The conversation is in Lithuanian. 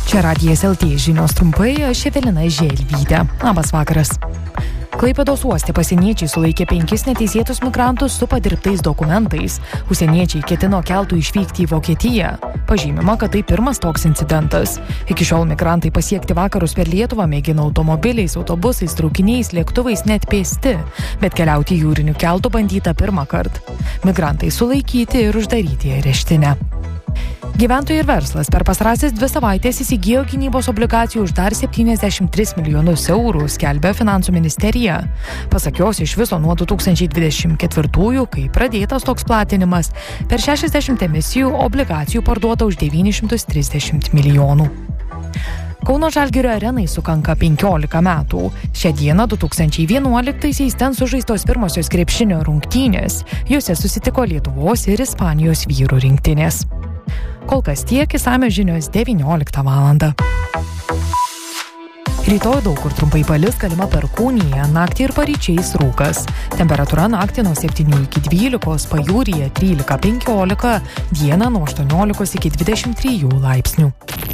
Čia Radijas LT žinios trumpai, aš Evelina Želvytė. Labas vakaras. Klaipėdos uoste pasieniečiai sulaikė 5 neteisėtus migrantus su padirbtais dokumentais. Užsieniečiai ketino keltu išvykti į Vokietiją. Pažymima, kad tai pirmas toks incidentas. Iki šiol migrantai pasiekti vakarus per Lietuvą mėgino automobiliais, autobusais, traukiniais, lėktuvais, net pėsti. Bet keliauti jūriniu keltu bandyta pirmą kartą. Migrantai sulaikyti ir uždaryti į areštinę. Gyventojai ir verslas per pastarąsias 2 savaitės įsigijo gynybos obligacijų už dar 73 milijonus eurų, skelbia Finansų ministerija. Pasak jos, iš viso nuo 2024, kai pradėtas toks platinimas, per 60 emisijų obligacijų parduota už 930 milijonų. Kauno Žalgirio arenai sukanka 15 metų. Šią dieną 2011-aisiais ten sužaistos pirmosios krepšinio rungtynės. Jose susitiko Lietuvos ir Ispanijos vyrų rinktinės. Kol kas tiek, išsamios žinios 19 valandą. Rytoj daug kur trumpai palis, galima perkūnija, naktį ir paryčiais rūkas. Temperatūra naktį nuo 7 iki 12, pajūryje 13-15, dieną nuo 18 iki 23 laipsnių.